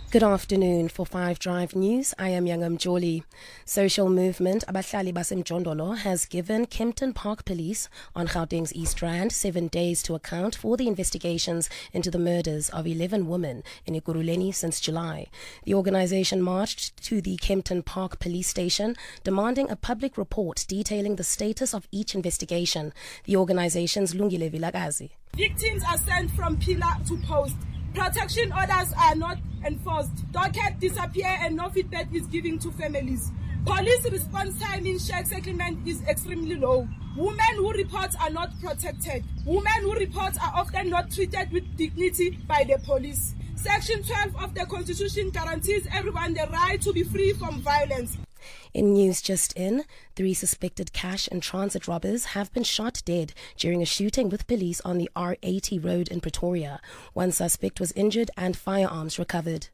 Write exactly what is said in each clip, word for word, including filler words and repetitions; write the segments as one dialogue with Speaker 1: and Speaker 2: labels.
Speaker 1: Good afternoon. For Five Drive News, I am Yangam Joli. Social movement Abahlali Basemjondolo has given Kempton Park Police on Gauteng's East Rand seven days to account for the investigations into the murders of eleven women in Ekurhuleni since July. The organization marched to the Kempton Park Police Station demanding a public report detailing the status of each investigation. The organization's Lungile Vilakazi.
Speaker 2: Victims are sent from pillar to post. Protection orders are not enforced. Docket disappear and no feedback is given to families. Police response time in shared settlement is extremely low. Women who report are not protected. Women who report are often not treated with dignity by the police. Section twelve of the Constitution guarantees everyone the right to be free from violence.
Speaker 1: In news just in, three suspected cash and transit robbers have been shot dead during a shooting with police on the R eighty road in Pretoria. One suspect was injured and firearms recovered.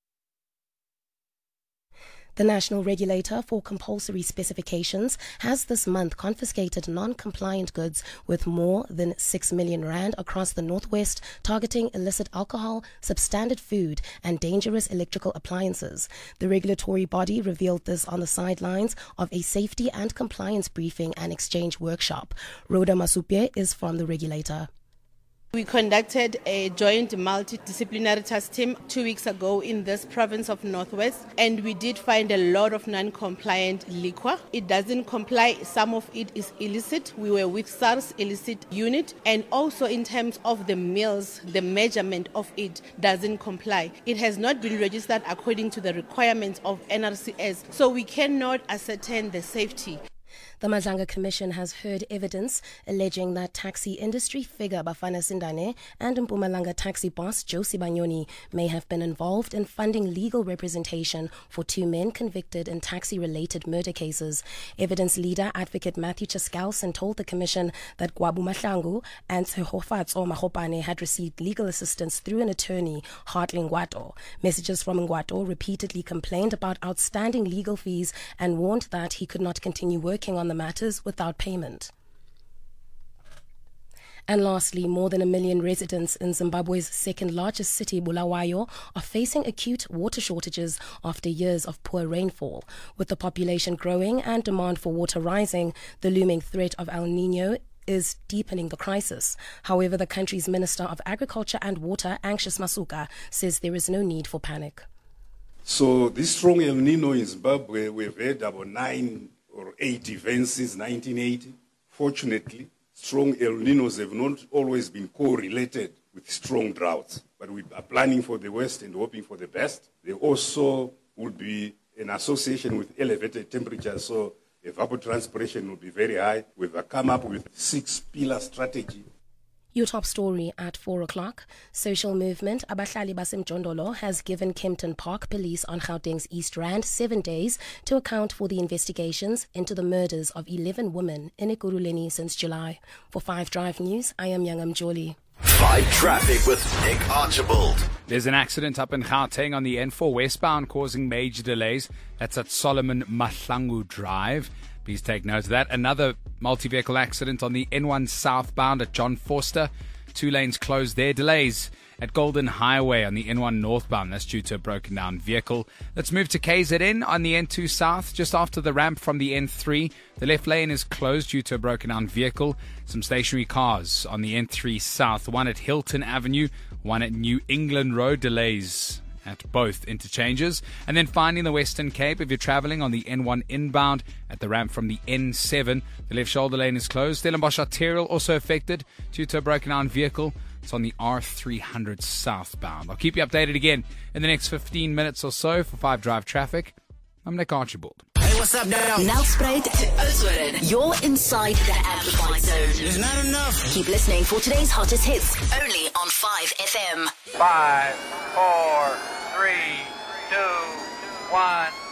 Speaker 1: The National Regulator for Compulsory Specifications has this month confiscated non-compliant goods worth more than six million rand across the Northwest, targeting illicit alcohol, substandard food and dangerous electrical appliances. The regulatory body revealed this on the sidelines of a safety and compliance briefing and exchange workshop. Rhoda Masupye is from the regulator.
Speaker 3: We conducted a joint multidisciplinary task team two weeks ago in this province of Northwest, and we did find a lot of non-compliant liquor. It doesn't comply. Some of it is illicit. We were with SARS illicit unit, and also in terms of the meals, the measurement of it doesn't comply. It has not been registered according to the requirements of N R C S, so we cannot ascertain the safety.
Speaker 1: The Madlanga Commission has heard evidence alleging that taxi industry figure Bafana Sindane and Mpumalanga taxi boss Josie Banyoni may have been involved in funding legal representation for two men convicted in taxi-related murder cases. Evidence leader Advocate Matthew Chaskalson told the Commission that Gwabu Mahlangu and Tshegofatso Mahopane had received legal assistance through an attorney, Hartley Ngwato. Messages from Ngwato repeatedly complained about outstanding legal fees and warned that he could not continue working on the matters without payment. And lastly, more than a million residents in Zimbabwe's second largest city, Bulawayo, are facing acute water shortages after years of poor rainfall. With the population growing and demand for water rising, the looming threat of El Nino is deepening the crisis. However, the country's Minister of Agriculture and Water, Anxious Masuka, says there is no need for panic.
Speaker 4: So this strong El Nino in Zimbabwe, we've had about nine or eight events since nineteen eighty. Fortunately, strong El Ninos have not always been correlated with strong droughts, but we are planning for the worst and hoping for the best. There also would be an association with elevated temperatures, so evapotranspiration will be very high. We've come up with a six-pillar strategy.
Speaker 1: Your top story at four o'clock. Social movement Abahlali Basemjondolo has given Kempton Park Police on Gauteng's East Rand seven days to account for the investigations into the murders of eleven women in Ekurhuleni since July. For Five Drive News, I am Yangam Joli.
Speaker 5: Five Traffic with Nick Archibald.
Speaker 6: There's an accident up in Gauteng on the N four westbound causing major delays. That's at Solomon Mahlangu Drive. Please take note of that. Another multi-vehicle accident on the N one southbound at John Forster. Two lanes closed there. Delays at Golden Highway on the N one northbound. That's due to a broken down vehicle. Let's move to K Z N on the N two south, just after the ramp from the N three. The left lane is closed due to a broken down vehicle. Some stationary cars on the N three south. One at Hilton Avenue, one at New England Road. Delays at both interchanges. And then finally in the Western Cape, if you're travelling on the N one inbound at the ramp from the N seven, the left shoulder lane is closed. Stellenbosch Arterial also affected due to a broken down vehicle. It's on the R three hundred southbound. I'll keep you updated again in the next fifteen minutes or so for Five Drive Traffic. I'm Nick Archibald.
Speaker 5: Hey, what's up now?
Speaker 7: Nelspruit to Oudtshoorn. You're inside the amplified zone.
Speaker 5: It's not enough.
Speaker 7: Keep listening for today's hottest hits, only on five F M.
Speaker 8: Five, four, three, two, one.